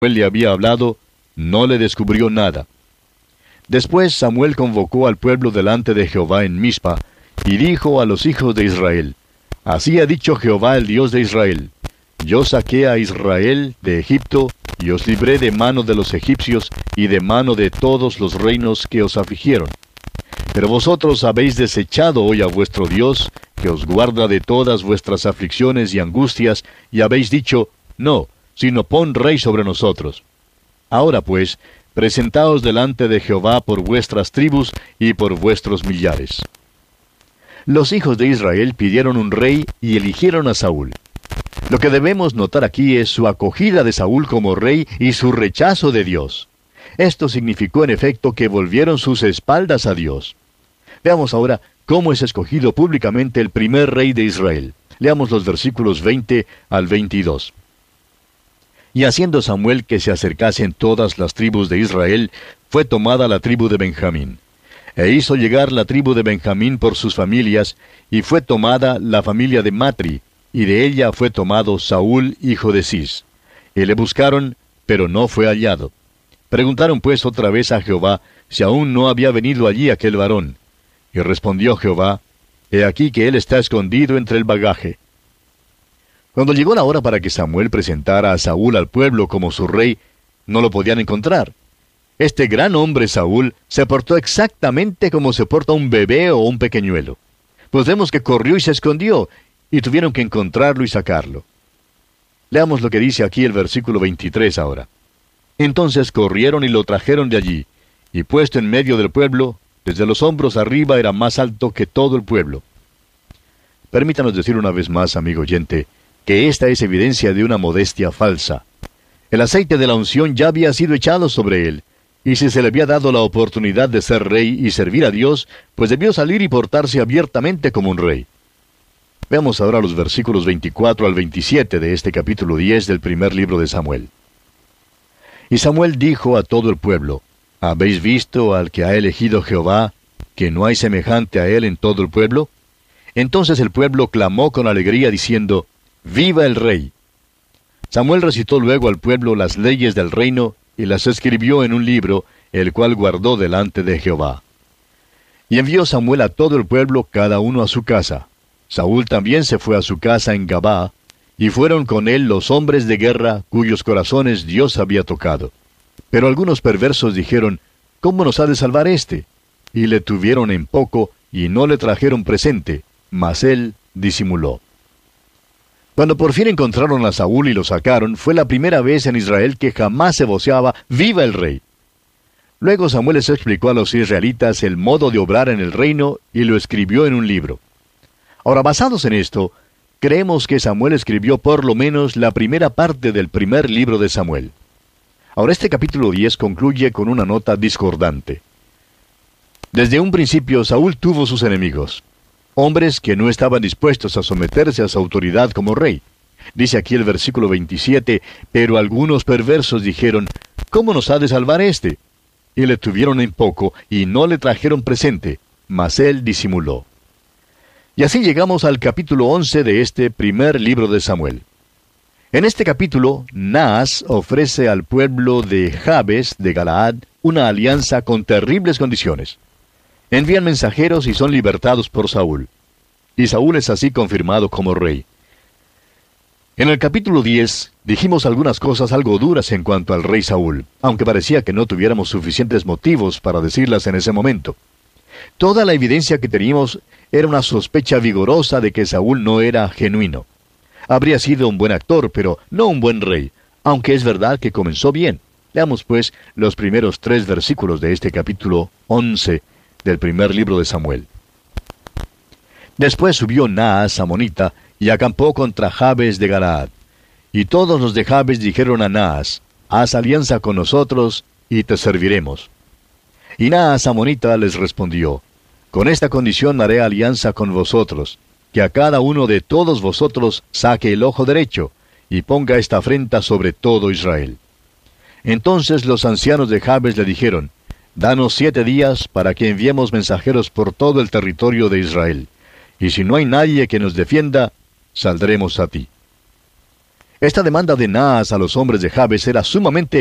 Samuel le había hablado, no le descubrió nada. Después Samuel convocó al pueblo delante de Jehová en Mizpa, y dijo a los hijos de Israel: Así ha dicho Jehová el Dios de Israel: Yo saqué a Israel de Egipto, y os libré de mano de los egipcios, y de mano de todos los reinos que os afligieron. Pero vosotros habéis desechado hoy a vuestro Dios, que os guarda de todas vuestras aflicciones y angustias, y habéis dicho: No, sino pon rey sobre nosotros. Ahora pues, presentaos delante de Jehová por vuestras tribus y por vuestros millares. Los hijos de Israel pidieron un rey y eligieron a Saúl. Lo que debemos notar aquí es su acogida de Saúl como rey y su rechazo de Dios. Esto significó en efecto que volvieron sus espaldas a Dios. Veamos ahora cómo es escogido públicamente el primer rey de Israel. Leamos los versículos 20 al 22. Y haciendo Samuel que se acercasen todas las tribus de Israel, fue tomada la tribu de Benjamín. E hizo llegar la tribu de Benjamín por sus familias, y fue tomada la familia de Matri, y de ella fue tomado Saúl, hijo de Cis. Y le buscaron, pero no fue hallado. Preguntaron pues otra vez a Jehová si aún no había venido allí aquel varón. Y respondió Jehová: He aquí que él está escondido entre el bagaje. Cuando llegó la hora para que Samuel presentara a Saúl al pueblo como su rey, no lo podían encontrar. Este gran hombre Saúl se portó exactamente como se porta un bebé o un pequeñuelo. Pues vemos que corrió y se escondió, y tuvieron que encontrarlo y sacarlo. Leamos lo que dice aquí el versículo 23 ahora. Entonces corrieron y lo trajeron de allí, y puesto en medio del pueblo, desde los hombros arriba era más alto que todo el pueblo. Permítanos decir una vez más, amigo oyente, que esta es evidencia de una modestia falsa. El aceite de la unción ya había sido echado sobre él, y si se le había dado la oportunidad de ser rey y servir a Dios, pues debió salir y portarse abiertamente como un rey. Veamos ahora los versículos 24 al 27 de este capítulo 10 del primer libro de Samuel. Y Samuel dijo a todo el pueblo: ¿Habéis visto al que ha elegido Jehová, que no hay semejante a él en todo el pueblo? Entonces el pueblo clamó con alegría diciendo: ¡Viva el rey! Samuel recitó luego al pueblo las leyes del reino, y las escribió en un libro, el cual guardó delante de Jehová. Y envió Samuel a todo el pueblo, cada uno a su casa. Saúl también se fue a su casa en Gabaa, y fueron con él los hombres de guerra, cuyos corazones Dios había tocado. Pero algunos perversos dijeron: ¿Cómo nos ha de salvar éste? Y le tuvieron en poco, y no le trajeron presente, mas él disimuló. Cuando por fin encontraron a Saúl y lo sacaron, fue la primera vez en Israel que jamás se voceaba: ¡Viva el rey! Luego Samuel les explicó a los israelitas el modo de obrar en el reino, y lo escribió en un libro. Ahora, basados en esto, creemos que Samuel escribió por lo menos la primera parte del primer libro de Samuel. Ahora, este capítulo 10 concluye con una nota discordante. Desde un principio Saúl tuvo sus enemigos, hombres que no estaban dispuestos a someterse a su autoridad como rey. Dice aquí el versículo 27, pero algunos perversos dijeron: ¿Cómo nos ha de salvar éste? Y le tuvieron en poco, y no le trajeron presente, mas él disimuló. Y así llegamos al capítulo 11 de este primer libro de Samuel. En este capítulo, Naas ofrece al pueblo de Jabes de Galaad una alianza con terribles condiciones. Envían mensajeros y son libertados por Saúl. Y Saúl es así confirmado como rey. En el capítulo 10 dijimos algunas cosas algo duras en cuanto al rey Saúl, aunque parecía que no tuviéramos suficientes motivos para decirlas en ese momento. Toda la evidencia que teníamos era una sospecha vigorosa de que Saúl no era genuino. Habría sido un buen actor, pero no un buen rey, aunque es verdad que comenzó bien. Leamos pues los primeros 3 versículos de este capítulo 11 del primer libro de Samuel. Después subió Naas amonita y acampó contra Jabes de Galaad. Y todos los de Jabes dijeron a Naas: haz alianza con nosotros y te serviremos. Y Naas amonita les respondió: con esta condición haré alianza con vosotros, que a cada uno de todos vosotros saque el ojo derecho, y ponga esta afrenta sobre todo Israel. Entonces los ancianos de Jabes le dijeron: danos 7 días para que enviemos mensajeros por todo el territorio de Israel, y si no hay nadie que nos defienda, saldremos a ti. Esta demanda de Naas a los hombres de Jabes era sumamente